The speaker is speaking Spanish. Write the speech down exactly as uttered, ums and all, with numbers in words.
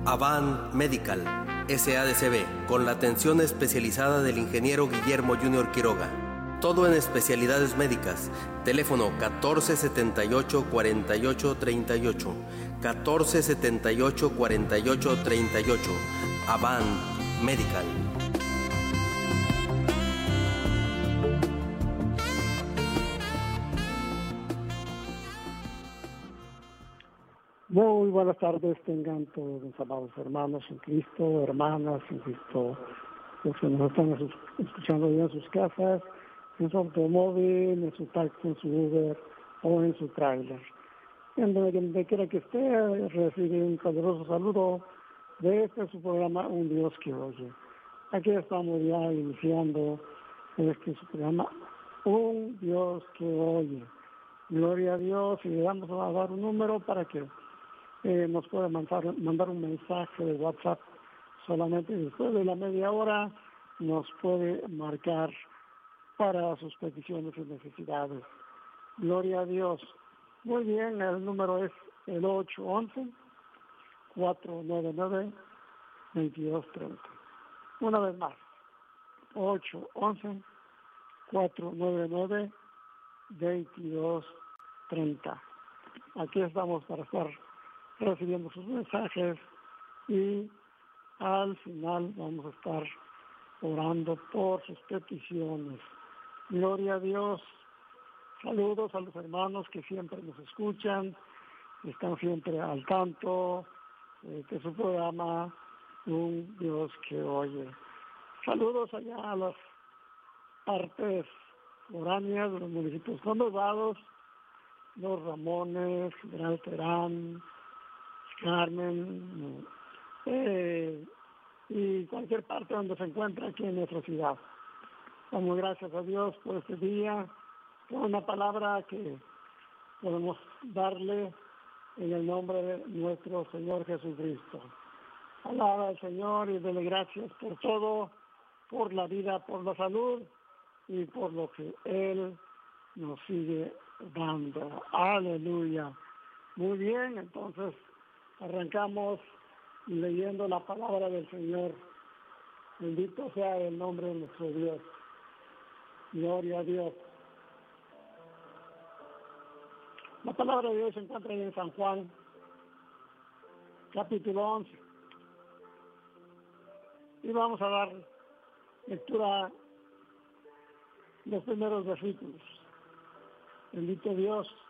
Avant Medical, S A D C B, con la atención especializada del ingeniero Guillermo Junior Quiroga. Todo en especialidades médicas. Teléfono catorce setenta y ocho, cuarenta y ocho, treinta y ocho. catorce setenta y ocho, cuarenta y ocho, treinta y ocho. Avant Medical. Muy buenas tardes, tengan todos mis amados hermanos en Cristo, hermanas en Cristo, los que nos están escuchando ya en sus casas, en su automóvil, en su taxi, en su Uber o en su tráiler. En donde quiera que esté, recibe un caluroso saludo de este su programa Un Dios que Oye. Aquí estamos ya iniciando este su programa Un Dios que Oye. Gloria a Dios, y le vamos a dar un número para que Eh, nos puede mandar, mandar un mensaje de WhatsApp. Solamente después de la media hora nos puede marcar para sus peticiones y necesidades. Gloria a Dios. Muy bien, el número es el ocho once, cuatro nueve nueve, veintidós treinta. Una vez más, ocho once, cuatro nueve nueve, veintidós treinta. Aquí estamos para estar recibiendo sus mensajes y al final vamos a estar orando por sus peticiones. Gloria a Dios. Saludos a los hermanos que siempre nos escuchan, están siempre al tanto eh, de su programa Un Dios que Oye. Saludos allá a las partes foráneas de los municipios conurbados, Los Ramones, General Terán, Carmen, eh, y cualquier parte donde se encuentra aquí en nuestra ciudad. Damos gracias a Dios por este día, por una palabra que podemos darle en el nombre de nuestro Señor Jesucristo. Alaba al Señor y dele gracias por todo, por la vida, por la salud y por lo que Él nos sigue dando. Aleluya. Muy bien, entonces arrancamos leyendo la palabra del Señor. Bendito sea el nombre de nuestro Dios. Gloria a Dios. La palabra de Dios se encuentra en San Juan, capítulo once. Y vamos a dar lectura los primeros versículos. Bendito Dios.